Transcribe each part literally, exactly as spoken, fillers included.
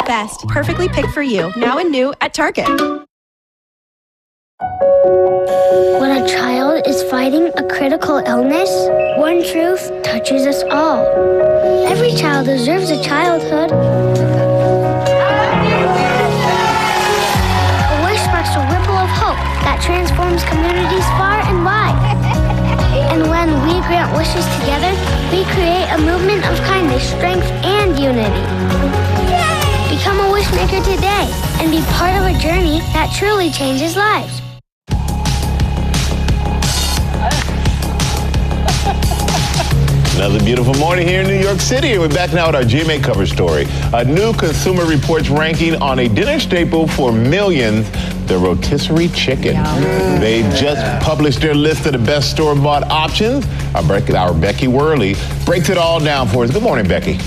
Best, perfectly picked for you. Now and new at Target. When a child is fighting a critical illness, one truth touches us all. Every child deserves a childhood. A wish sparks a ripple of hope that transforms communities far and wide. And when we grant wishes together, we create a movement of kindness, strength, and unity. Become a wishmaker today and be part of a journey that truly changes lives. Another beautiful morning here in New York City, and we're back now with our G M A cover story. A new Consumer Reports ranking on a dinner staple for millions, the rotisserie chicken. Mm. They just published their list of the best store-bought options. Our, our Becky Worley breaks it all down for us. Good morning, Becky.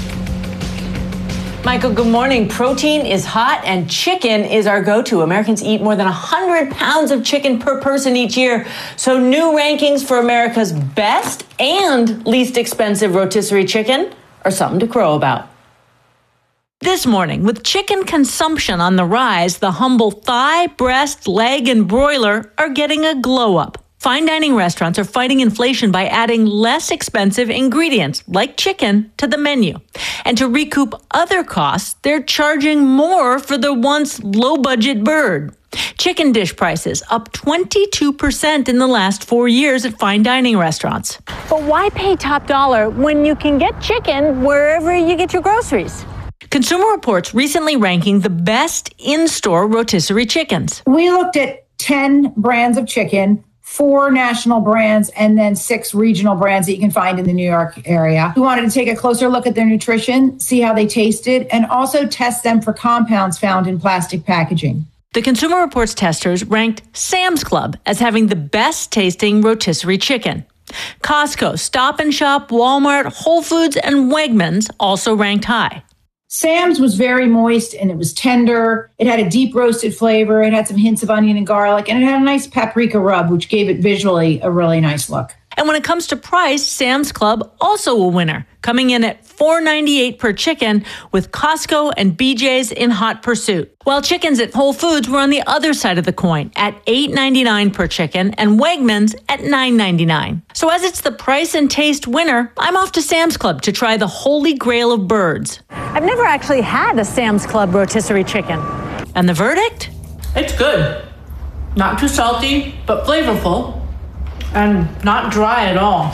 Michael, good morning. Protein is hot and chicken is our go-to. Americans eat more than one hundred pounds of chicken per person each year. So new rankings for America's best and least expensive rotisserie chicken are something to crow about. This morning, with chicken consumption on the rise, the humble thigh, breast, leg, and broiler are getting a glow-up. Fine dining restaurants are fighting inflation by adding less expensive ingredients, like chicken, to the menu. And to recoup other costs, they're charging more for the once low-budget bird. Chicken dish prices up twenty-two percent in the last four years at fine dining restaurants. But why pay top dollar when you can get chicken wherever you get your groceries? Consumer Reports recently ranking the best in-store rotisserie chickens. We looked at ten brands of chicken, four national brands, and then six regional brands that you can find in the New York area. We wanted to take a closer look at their nutrition, see how they tasted, and also test them for compounds found in plastic packaging. The Consumer Reports testers ranked Sam's Club as having the best tasting rotisserie chicken. Costco, Stop and Shop, Walmart, Whole Foods, and Wegmans also ranked high. Sam's was very moist and it was tender. It had a deep roasted flavor. It had some hints of onion and garlic, and it had a nice paprika rub, which gave it visually a really nice look. And when it comes to price, Sam's Club also a winner, coming in at four dollars and ninety-eight cents per chicken, with Costco and B J's in hot pursuit. While chickens at Whole Foods were on the other side of the coin at eight dollars and ninety-nine cents per chicken and Wegmans at nine dollars and ninety-nine cents. So as it's the price and taste winner, I'm off to Sam's Club to try the holy grail of birds. I've never actually had a Sam's Club rotisserie chicken. And the verdict? It's good. Not too salty, but flavorful. And not dry at all.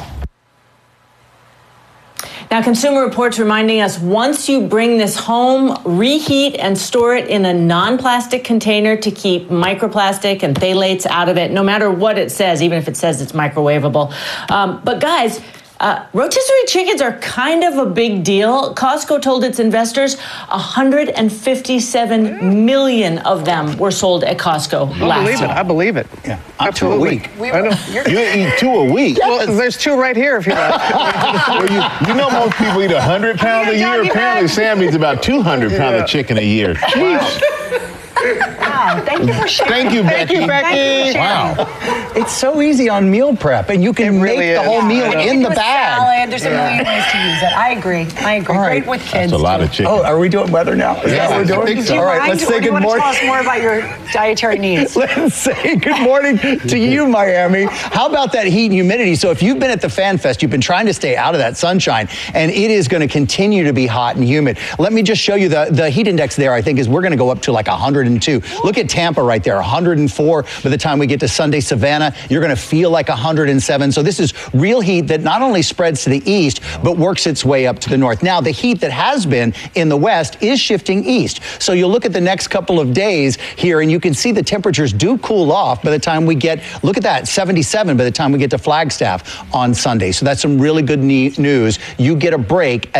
Now, Consumer Reports reminding us once you bring this home, reheat and store it in a non-plastic container to keep microplastic and phthalates out of it, no matter what it says, even if it says it's microwavable. Um, but guys, Uh, rotisserie chickens are kind of a big deal. Costco told its investors one hundred fifty-seven million of them were sold at Costco I last believe year. it. I believe it. Yeah, up to a week. We I know. You eat two a week. Well, there's two right here if you like. Well, you, you know most people eat one hundred pounds a year. Apparently, Sam eats about two hundred pounds Yeah. of chicken a year. Jeez. Wow, thank you for sharing. Thank you, Thank Becky. you, Becky. Wow. It's so easy on meal prep, and you can It make really the is. whole Yeah. meal You can in do the a bag. Salad. There's a million ways to use it. I agree. I agree. All right. Great with kids. That's a lot too. of chicken. Oh, are we doing weather now? Is Yeah, that what we're I doing? think so. Do you All right, mind, let's or say do you good want to morning. tell us more about your dietary needs? Let's say good morning to you, Miami. How about that heat and humidity? So if you've been at the Fan Fest, you've been trying to stay out of that sunshine, and it is going to continue to be hot and humid. Let me just show you the, the heat index there, I think, is we're going to go up to like one hundred two. Look at Tampa right there, one hundred four. By the time we get to Sunday, Savannah, you're going to feel like one hundred seven. So this is real heat that not only spreads to the east, but works its way up to the north. Now, the heat that has been in the west is shifting east. So you'll look at the next couple of days here, and you can see the temperatures do cool off by the time we get, look at that, seventy-seven by the time we get to Flagstaff on Sunday. So that's some really good news. You get a break.